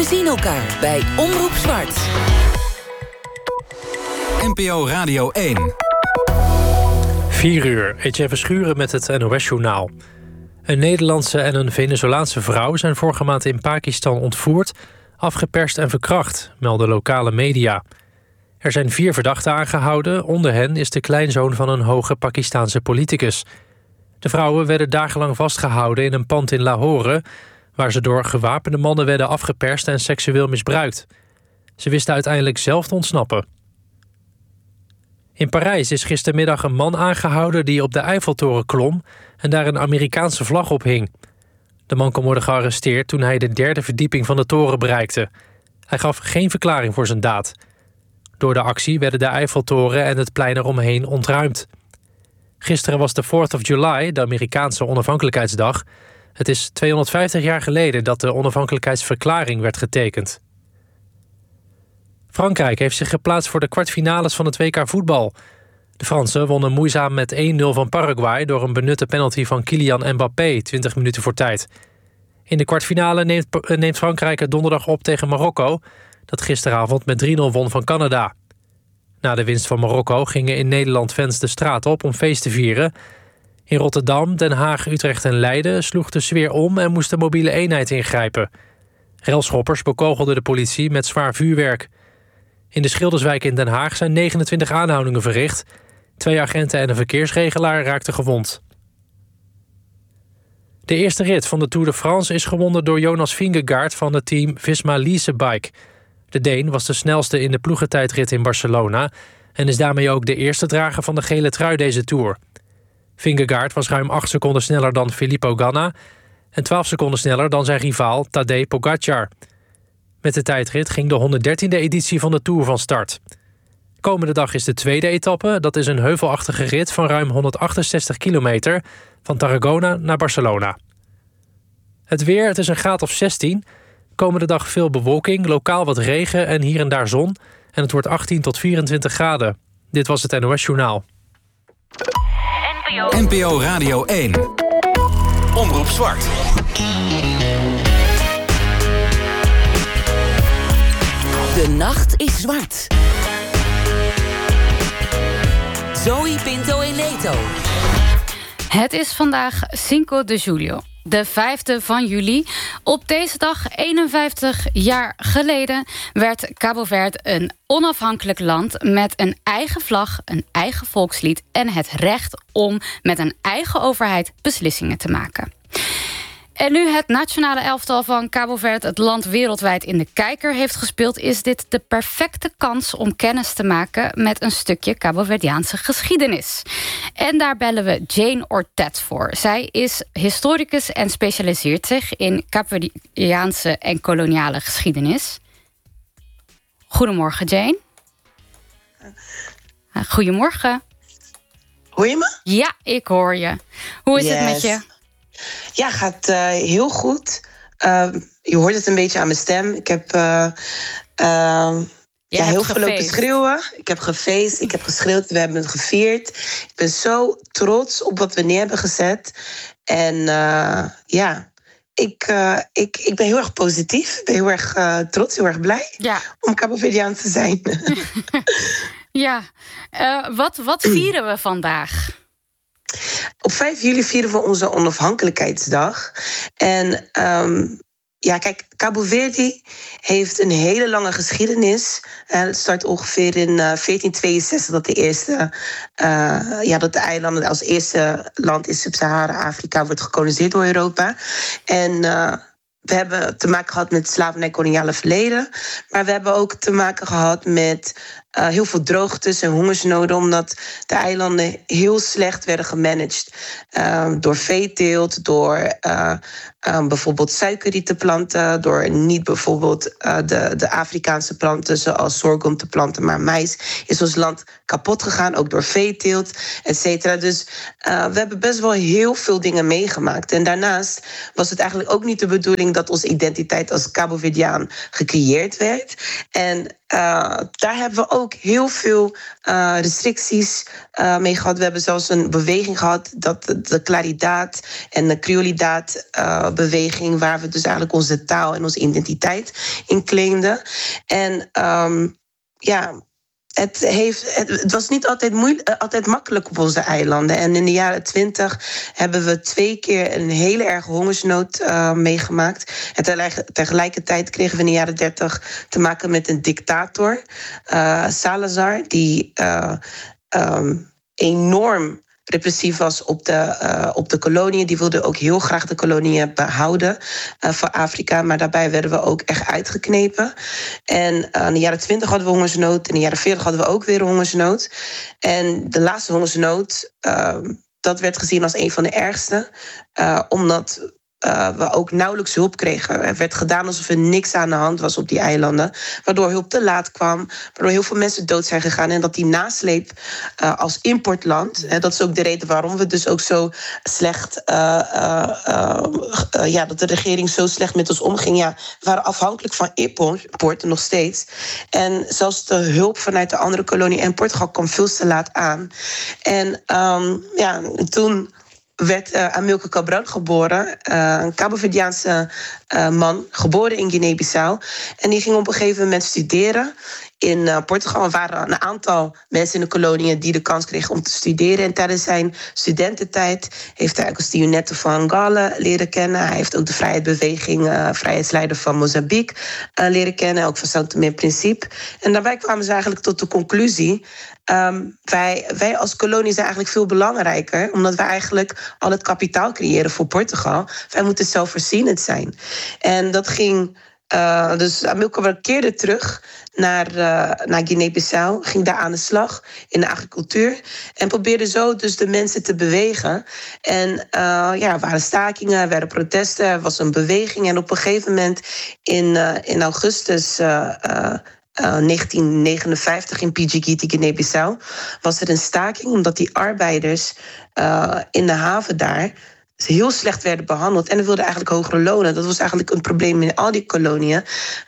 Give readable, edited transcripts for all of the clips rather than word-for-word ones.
zien elkaar bij Omroep Zwart. NPO Radio 1. 4 uur, Etienne Verschuren met het NOS-journaal. Een Nederlandse en een Venezolaanse vrouw zijn vorige maand in Pakistan ontvoerd, afgeperst en verkracht, melden lokale media. Er zijn 4 verdachten aangehouden, onder hen is de kleinzoon van een hoge Pakistaanse politicus. De vrouwen werden dagenlang vastgehouden in een pand in Lahore, waar ze door gewapende mannen werden afgeperst en seksueel misbruikt. Ze wisten uiteindelijk zelf te ontsnappen. In Parijs is gistermiddag een man aangehouden die op de Eiffeltoren klom en daar een Amerikaanse vlag op hing. De man kon worden gearresteerd toen hij de 3e verdieping van de toren bereikte. Hij gaf geen verklaring voor zijn daad. Door de actie werden de Eiffeltoren en het plein eromheen ontruimd. Gisteren was de 4th of July, de Amerikaanse onafhankelijkheidsdag. Het is 250 jaar geleden dat de onafhankelijkheidsverklaring werd getekend. Frankrijk heeft zich geplaatst voor de kwartfinales van het WK voetbal. De Fransen wonnen moeizaam met 1-0 van Paraguay door een benutte penalty van Kylian Mbappé 20 minuten voor tijd. In de kwartfinale neemt Frankrijk het donderdag op tegen Marokko, dat gisteravond met 3-0 won van Canada. Na de winst van Marokko gingen in Nederland fans de straat op om feest te vieren. In Rotterdam, Den Haag, Utrecht en Leiden sloeg de sfeer om en moest de mobiele eenheid ingrijpen. Relschoppers bekogelden de politie met zwaar vuurwerk. In de Schilderswijk in Den Haag zijn 29 aanhoudingen verricht. 2 agenten en een verkeersregelaar raakten gewond. De eerste rit van de Tour de France is gewonnen door Jonas Vingegaard van het team Visma Leasebike. De Deen was de snelste in de ploegentijdrit in Barcelona en is daarmee ook de eerste drager van de gele trui deze Tour. Vingegaard was ruim 8 seconden sneller dan Filippo Ganna en 12 seconden sneller dan zijn rivaal Tadej Pogacar. Met de tijdrit ging de 113e editie van de Tour van start. Komende dag is de tweede etappe. Dat is een heuvelachtige rit van ruim 168 kilometer van Tarragona naar Barcelona. Het weer, het is een graad of 16. Komende dag veel bewolking, lokaal wat regen en hier en daar zon. En het wordt 18 tot 24 graden. Dit was het NOS Journaal. NPO Radio 1. Omroep Zwart. De nacht is zwart. Zoe Pinto en Leto. Het is vandaag Cinco de Julio, de 5e van juli. Op deze dag, 51 jaar geleden, werd Cabo Verde een onafhankelijk land met een eigen vlag, een eigen volkslied en het recht om met een eigen overheid beslissingen te maken. En nu het nationale elftal van Cabo Verde het land wereldwijd in de kijker heeft gespeeld, is dit de perfecte kans om kennis te maken met een stukje Cabo-Verdiaanse geschiedenis. En daar bellen we Jane Ortet voor. Zij is historicus en specialiseert zich in Cabo-Verdiaanse en koloniale geschiedenis. Goedemorgen, Jane. Goedemorgen. Hoor je me? Ja, ik hoor je. Hoe is het met je? Ja, gaat heel goed. Je hoort het een beetje aan mijn stem. Ik heb heel veel lopen schreeuwen. Ik heb gefeest, ik heb geschreeuwd, we hebben het gevierd. Ik ben zo trots op wat we neer hebben gezet. En ik ben heel erg positief. Ik ben heel erg trots, heel erg blij om Cabo-Verdiaan te zijn. Ja, wat vieren we vandaag? Op 5 juli vieren we onze onafhankelijkheidsdag. En kijk, Cabo Verde heeft een hele lange geschiedenis. Het start ongeveer in 1462 dat de eilanden als eerste land in Sub-Sahara-Afrika wordt gekoloniseerd door Europa. En we hebben te maken gehad met slavernij koloniale verleden. Maar we hebben ook te maken gehad met heel veel droogtes en hongersnoden, omdat de eilanden heel slecht werden gemanaged. Door veeteelt, door bijvoorbeeld suikerriet te planten, door niet bijvoorbeeld de Afrikaanse planten zoals sorghum te planten, maar mais is ons land kapot gegaan, ook door veeteelt, et cetera. Dus we hebben best wel heel veel dingen meegemaakt. En daarnaast was het eigenlijk ook niet de bedoeling dat onze identiteit als Cabo-Verdiaan gecreëerd werd. En daar hebben we ook ook heel veel restricties mee gehad. We hebben zelfs een beweging gehad, dat de Claridad en de Criolidad beweging, waar we dus eigenlijk onze taal en onze identiteit in claimden. En het was niet altijd makkelijk op onze eilanden. En in de jaren 20 hebben we 2 keer een hele erge hongersnood meegemaakt. En tegelijkertijd kregen we in de jaren 30 te maken met een dictator, Salazar, die enorm repressief was op de koloniën. Die wilde ook heel graag de koloniën behouden voor Afrika. Maar daarbij werden we ook echt uitgeknepen. En in de jaren 20 hadden we hongersnood. In de jaren 40 hadden we ook weer hongersnood. En de laatste hongersnood, dat werd gezien als een van de ergste. Omdat we ook nauwelijks hulp kregen. Er werd gedaan alsof er niks aan de hand was op die eilanden. Waardoor hulp te laat kwam. Waardoor heel veel mensen dood zijn gegaan. En dat die nasleep als importland. Dat is ook de reden waarom we dus ook zo slecht dat de regering zo slecht met ons omging. Ja, we waren afhankelijk van importen nog steeds. En zelfs de hulp vanuit de andere kolonie en Portugal kwam veel te laat aan. En toen werd Amilcar Cabral geboren, een Cabo-Verdiaanse man, geboren in Guinea-Bissau. En die ging op een gegeven moment studeren in Portugal. Er waren een aantal mensen in de koloniën die de kans kregen om te studeren. En tijdens zijn studententijd heeft hij Agostinho Neto van Angola leren kennen. Hij heeft ook de vrijheidsbeweging, vrijheidsleider van Mozambique, leren kennen. Ook van São Tomé en Príncipe. En daarbij kwamen ze eigenlijk tot de conclusie: wij als kolonie zijn eigenlijk veel belangrijker, omdat wij eigenlijk al het kapitaal creëren voor Portugal. Wij moeten zelfvoorzienend zijn. En dat ging. Dus Amilcar keerde terug naar Guinea-Bissau, ging daar aan de slag in de agricultuur en probeerde zo dus de mensen te bewegen. En er waren stakingen, er werden protesten, er was een beweging. En op een gegeven moment in augustus 1959 in Pijiguiti, Guinea-Bissau, was er een staking omdat die arbeiders in de haven daar heel slecht werden behandeld. En we wilden eigenlijk hogere lonen. Dat was eigenlijk een probleem in al die koloniën.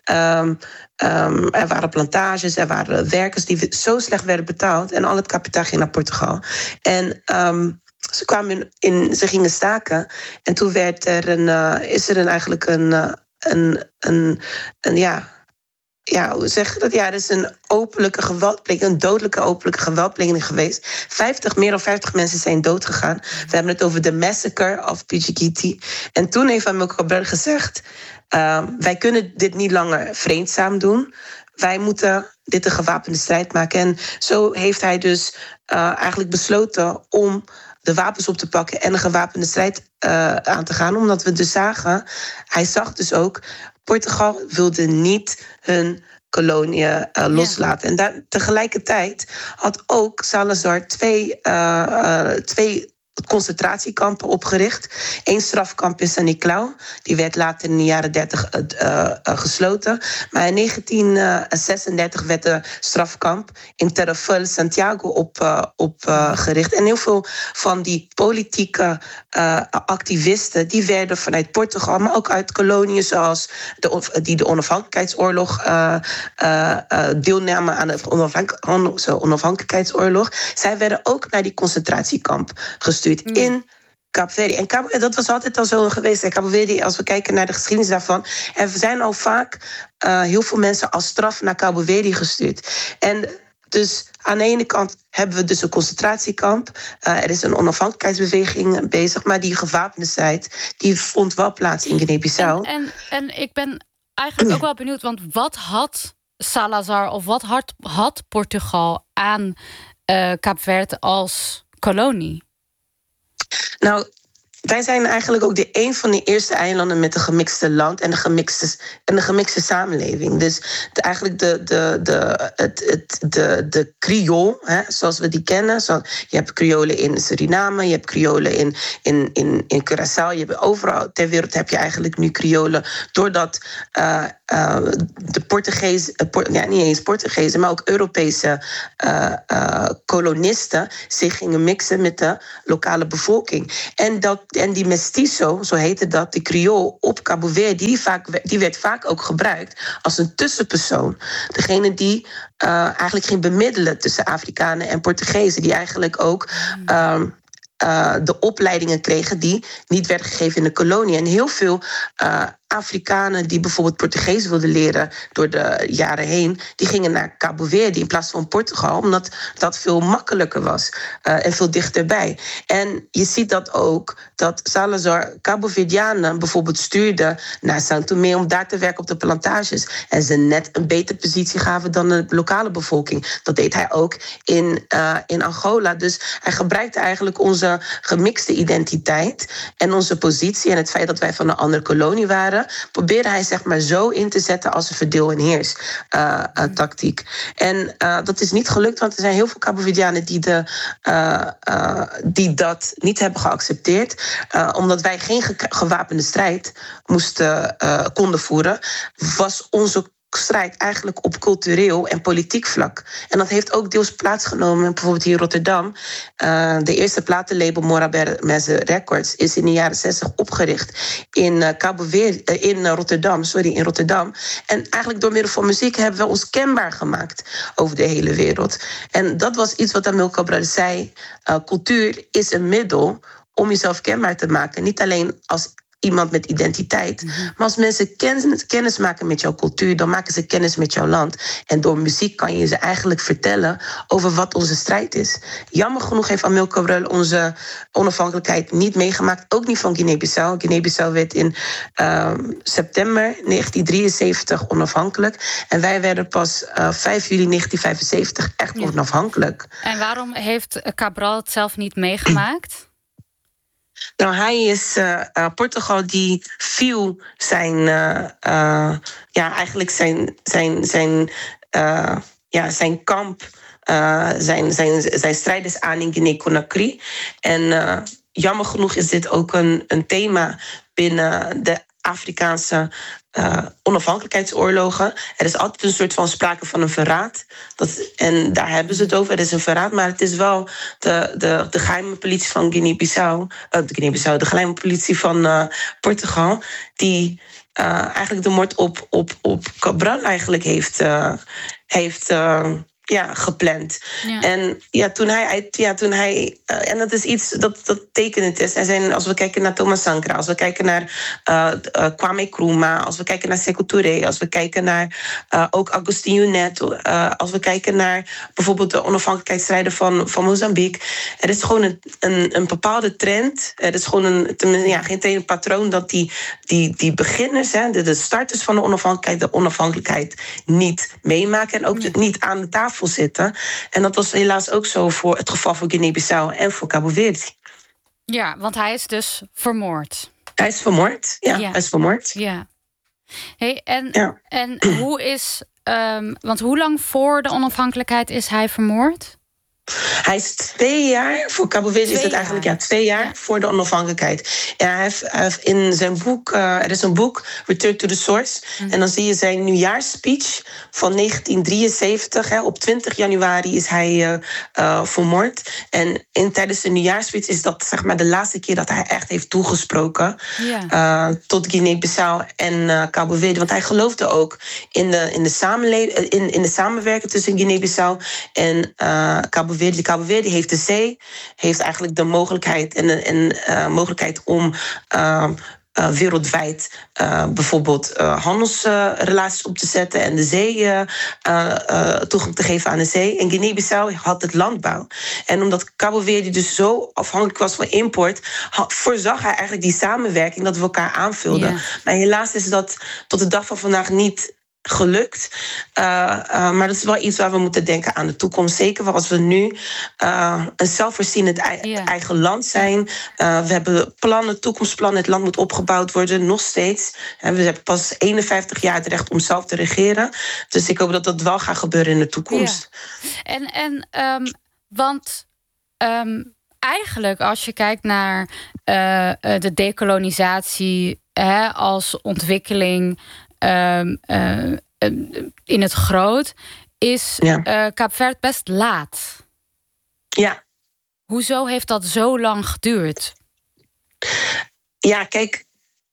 Er waren plantages, er waren werkers die zo slecht werden betaald. En al het kapitaal ging naar Portugal. En ze gingen staken. En toen is er eigenlijk hoe zeg je dat? Ja, er is een openlijke geweldpleging, een dodelijke openlijke geweldpleging geweest. Meer dan 50 mensen zijn doodgegaan. We hebben het over de massacre of Pijiguiti. En toen heeft Amilcar Cabral gezegd: wij kunnen dit niet langer vreedzaam doen. Wij moeten dit een gewapende strijd maken. En zo heeft hij dus eigenlijk besloten om de wapens op te pakken en een gewapende strijd aan te gaan. Omdat we dus hij zag dus ook, Portugal wilde niet hun koloniën loslaten. En tegelijkertijd had ook Salazar twee concentratiekampen opgericht. 1 strafkamp in San Nicolau. Die werd later in de jaren 30 gesloten. Maar in 1936 werd de strafkamp in Terafel, Santiago, opgericht. En heel veel van die politieke activisten die werden vanuit Portugal, maar ook uit koloniën zoals die de onafhankelijkheidsoorlog deelnamen aan de onafhankelijkheidsoorlog. Zij werden ook naar die concentratiekamp gestuurd in Kaapverdi. En dat was altijd al zo geweest. Kaapverdi, als we kijken naar de geschiedenis daarvan, er zijn al vaak heel veel mensen als straf naar Kaapverdi gestuurd. En dus aan de ene kant hebben we dus een concentratiekamp. Er is een onafhankelijkheidsbeweging bezig, maar die gewapende strijd die vond wel plaats in Guinea-Bissau. En ik ben eigenlijk ook wel benieuwd, want wat had Salazar of wat had Portugal aan Kaapverd als kolonie? Nou, wij zijn eigenlijk ook een van de eerste eilanden met een gemixte land en een gemixte samenleving. Dus eigenlijk de Creool, zoals we die kennen. Je hebt Creolen in Suriname, je hebt Creolen in Curaçao. Je hebt overal ter wereld heb je eigenlijk nu Creolen. Doordat de Portugezen, niet eens Portugezen, maar ook Europese kolonisten zich gingen mixen met de lokale bevolking. En dat En die mestizo, zo heette dat, die Creool op Cabo Verde, die werd vaak ook gebruikt als een tussenpersoon. Degene die eigenlijk ging bemiddelen tussen Afrikanen en Portugezen, die eigenlijk ook de opleidingen kregen die niet werden gegeven in de kolonie. En heel veel Afrikanen die bijvoorbeeld Portugees wilden leren door de jaren heen, die gingen naar Cabo Verde in plaats van Portugal, omdat dat veel makkelijker was en veel dichterbij. En je ziet dat ook, dat Salazar Cabo Verdianen bijvoorbeeld stuurde naar São Tomé om daar te werken op de plantages. En ze net een betere positie gaven dan de lokale bevolking. Dat deed hij ook in Angola. Dus hij gebruikte eigenlijk onze gemixte identiteit en onze positie en het feit dat wij van een andere kolonie waren, probeerde hij zeg maar zo in te zetten als een verdeel- en heers tactiek. En dat is niet gelukt, want er zijn heel veel Cabo-Verdianen die dat niet hebben geaccepteerd. Omdat wij geen gewapende strijd konden voeren, was onze strijd eigenlijk op cultureel en politiek vlak. En dat heeft ook deels plaatsgenomen, bijvoorbeeld hier in Rotterdam. De eerste platenlabel Morabeza Records is in de jaren 60 opgericht in Rotterdam. En eigenlijk door middel van muziek hebben we ons kenbaar gemaakt over de hele wereld. En dat was iets wat Amilcar Cabral zei. Cultuur is een middel om jezelf kenbaar te maken. Niet alleen als iemand met identiteit. Maar als mensen kennis maken met jouw cultuur, dan maken ze kennis met jouw land. En door muziek kan je ze eigenlijk vertellen over wat onze strijd is. Jammer genoeg heeft Amilcar Cabral onze onafhankelijkheid niet meegemaakt. Ook niet van Guinea-Bissau. Guinea-Bissau werd in september 1973 onafhankelijk. En wij werden pas 5 juli 1975 echt onafhankelijk. En waarom heeft Cabral het zelf niet meegemaakt? Nou, hij is Portugal die viel zijn kamp, zijn strijders aan in Guinea-Conakry. En jammer genoeg is dit ook een thema binnen de Afrikaanse onafhankelijkheidsoorlogen. Er is altijd een soort van sprake van een verraad. En daar hebben ze het over. Er is een verraad, maar het is wel de geheime politie van Guinea-Bissau, de geheime politie van Portugal, die eigenlijk de moord op Cabral eigenlijk heeft gepland. Ja. En toen hij en dat is iets dat tekenend is. Als we kijken naar Thomas Sankara, als we kijken naar Kwame Nkrumah, als we kijken naar Sékou Touré, als we kijken naar ook Agostinho Neto, als we kijken naar bijvoorbeeld de onafhankelijkheidsstrijder van Mozambique. Er is gewoon een bepaalde trend. Er is gewoon geen patroon dat die beginners, de starters van de onafhankelijkheid niet meemaken en ook niet aan de tafel zitten. En dat was helaas ook zo voor het geval van Guinea-Bissau en voor Cabo Verde. Ja, want hij is dus vermoord. Hij is vermoord, hij is vermoord. Ja. Hey, en hoe is want hoe lang voor de onafhankelijkheid is hij vermoord? Hij is 2 jaar, voor Cabo Verde is het eigenlijk 2 jaar voor de onafhankelijkheid. En hij heeft in zijn boek, er is een boek, Return to the Source. En dan zie je zijn nieuwjaarsspeech van 1973. Op 20 januari is hij vermoord. En tijdens de nieuwjaarsspeech is dat zeg maar de laatste keer dat hij echt heeft toegesproken tot Guinea-Bissau en Cabo Verde. Want hij geloofde ook in de samenwerking tussen Guinea-Bissau en Cabo Verde. Cabo Verde heeft de zee, heeft eigenlijk de mogelijkheid mogelijkheid om wereldwijd bijvoorbeeld handelsrelaties op te zetten en de zee toegang te geven aan de zee. En Guinea-Bissau had het landbouw. En omdat Cabo Verde dus zo afhankelijk was van import, voorzag hij eigenlijk die samenwerking dat we elkaar aanvulden. Yeah. Maar helaas is dat tot de dag van vandaag niet gelukt. Maar dat is wel iets waar we moeten denken aan de toekomst. Zeker als we nu een zelfvoorzienend eigen land zijn. We hebben plannen, toekomstplannen. Het land moet opgebouwd worden, nog steeds. We hebben pas 51 jaar het recht om zelf te regeren. Dus ik hoop dat dat wel gaat gebeuren in de toekomst. Ja. Want eigenlijk als je kijkt naar de dekolonisatie als ontwikkeling in het groot, is Kaapverd best laat. Ja. Hoezo heeft dat zo lang geduurd? Ja, kijk.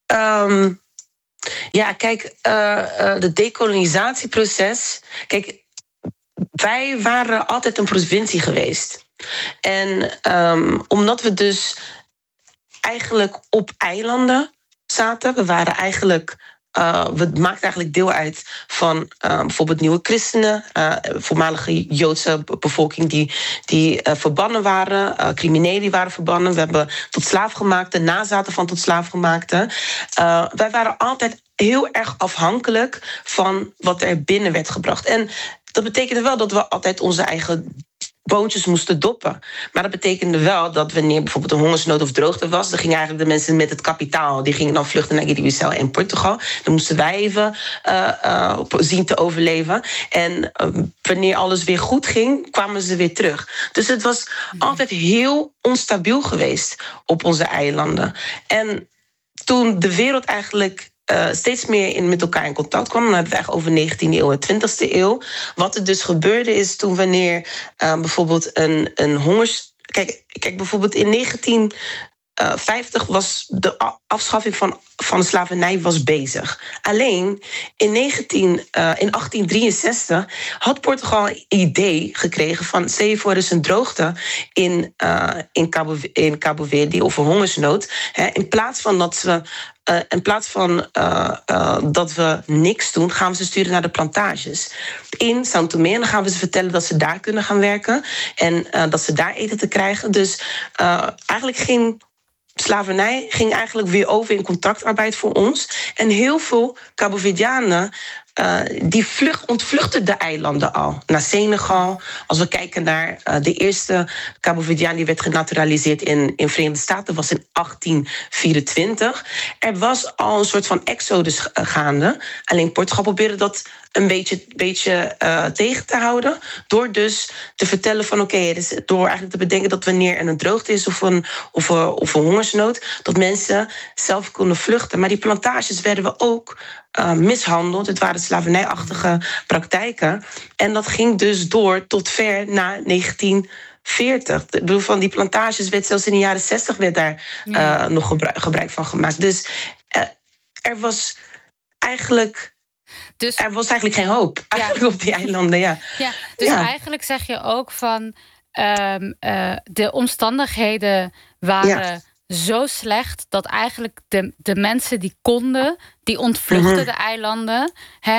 De decolonisatieproces. Kijk, wij waren altijd een provincie geweest. En omdat we dus eigenlijk op eilanden zaten, we maakten eigenlijk deel uit van bijvoorbeeld nieuwe christenen, voormalige Joodse bevolking die verbannen waren, criminelen die waren verbannen. We hebben tot slaafgemaakten, nazaten van tot slaafgemaakten. Wij waren altijd heel erg afhankelijk van wat er binnen werd gebracht. En dat betekende wel dat we altijd onze eigen boontjes moesten doppen. Maar dat betekende wel dat wanneer bijvoorbeeld een hongersnood of droogte was, dan gingen eigenlijk de mensen met het kapitaal, die gingen dan vluchten naar Guinea-Bissau en Portugal. Dan moesten wij even zien te overleven. En wanneer alles weer goed ging, kwamen ze weer terug. Dus het was altijd heel onstabiel geweest op onze eilanden. En toen de wereld eigenlijk steeds meer met elkaar in contact kwam. Dan hebben we het eigenlijk over 19e eeuw en 20e eeuw. Wat er dus gebeurde is toen wanneer bijvoorbeeld een hongers... Kijk, bijvoorbeeld in 1950 was de afschaffing van de slavernij was bezig. Alleen in 1863 had Portugal een idee gekregen van, stel je voor, er is een droogte in Cabo Verde of een hongersnood. In plaats van dat we niks doen, gaan we ze sturen naar de plantages in São Tomé. En dan gaan we ze vertellen dat ze daar kunnen gaan werken en dat ze daar eten te krijgen. Dus eigenlijk slavernij ging eigenlijk weer over in contractarbeid voor ons. En heel veel Cabo-Verdianen die ontvluchten de eilanden al. Naar Senegal. Als we kijken naar de eerste Cabo-Verdiaan die werd genaturaliseerd in Verenigde Staten, was in 1824. Er was al een soort van exodus gaande. Alleen Portugal probeerde dat een beetje tegen te houden. Door dus te vertellen van door eigenlijk te bedenken dat wanneer er een droogte is of een hongersnood, dat mensen zelf konden vluchten. Maar die plantages werden we ook mishandeld. Het waren slavernijachtige praktijken. En dat ging dus door tot ver na 1940. Ik bedoel, van die plantages werd zelfs in de jaren 60 werd daar nog gebruik van gemaakt. Dus er was eigenlijk geen hoop op die eilanden. Ja. Dus eigenlijk zeg je ook van de omstandigheden waren zo slecht dat eigenlijk de mensen die konden, die ontvluchten de eilanden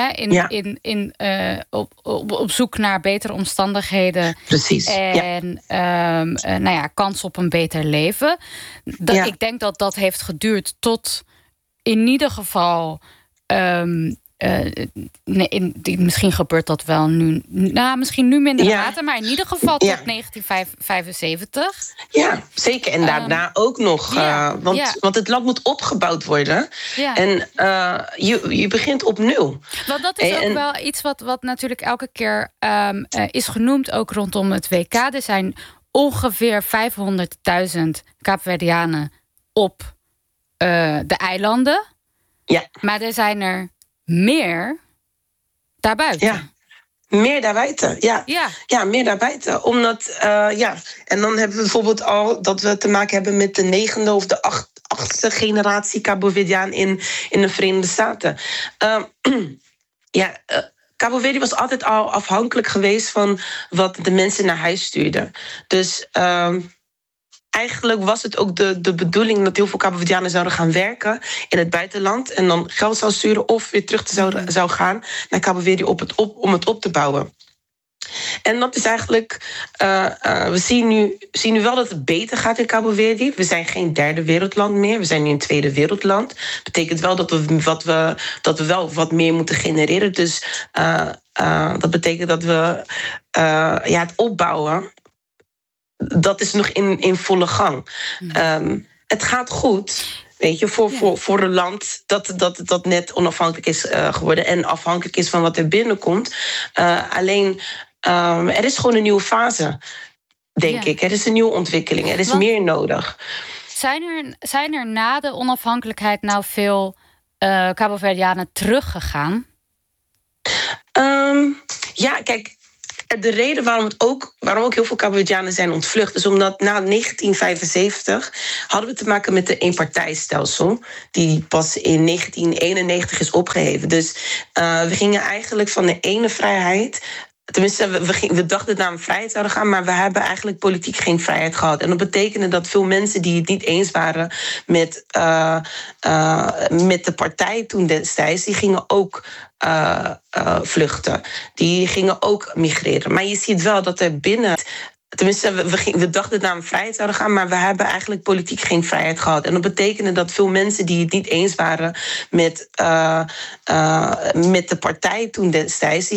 op zoek naar betere omstandigheden. Precies. En kans op een beter leven. Ik denk dat heeft geduurd tot in ieder geval. Misschien gebeurt dat wel nu. Misschien nu minder mate, maar in ieder geval tot 1975. Ja, zeker. En daarna ook nog. Want het land moet opgebouwd worden. Ja. En je begint op nul. Want dat is ook wel iets wat natuurlijk elke keer is genoemd, ook rondom het WK. Er zijn ongeveer 500.000 Kaapverdianen op de eilanden. Ja. Maar er zijn er meer daarbuiten. Ja, meer daarbuiten. Ja, meer daarbuiten. Omdat, en dan hebben we bijvoorbeeld al dat we te maken hebben met de 9e of de 8e generatie Cabo-Verdiaan in de Verenigde Staten. Cabo Verde was altijd al afhankelijk geweest van wat de mensen naar huis stuurden. Dus eigenlijk was het ook de bedoeling dat heel veel Cabo-Verdianen zouden gaan werken in het buitenland en dan geld zou sturen of weer terug zou gaan naar Cabo Verde om het op te bouwen. En dat is eigenlijk, we zien nu wel dat het beter gaat in Cabo Verde. We zijn geen derde wereldland meer, we zijn nu een tweede wereldland. Dat betekent wel dat we wel wat meer moeten genereren. Dus dat betekent dat we het opbouwen, dat is nog in volle gang. Het gaat goed, weet je, voor een land dat net onafhankelijk is geworden en afhankelijk is van wat er binnenkomt. Alleen, er is gewoon een nieuwe fase, denk ik. Er is een nieuwe ontwikkeling, er is meer nodig. Zijn er na de onafhankelijkheid nou veel Cabo-Verdianen teruggegaan? Kijk, De reden waarom ook heel veel Cambodjanen zijn ontvlucht is omdat na 1975 hadden we te maken met de eenpartijstelsel, die pas in 1991 is opgeheven. Dus we gingen eigenlijk van de ene vrijheid. Tenminste, we dachten dat naar een vrijheid zouden gaan, maar we hebben eigenlijk politiek geen vrijheid gehad. En dat betekende dat veel mensen die het niet eens waren met de partij toen destijds, die gingen ook vluchten. Die gingen ook migreren. Maar je ziet wel dat er binnen. Tenminste, we dachten dat naar een vrijheid zouden gaan, maar we hebben eigenlijk politiek geen vrijheid gehad. En dat betekende dat veel mensen die het niet eens waren met de partij toen destijds, die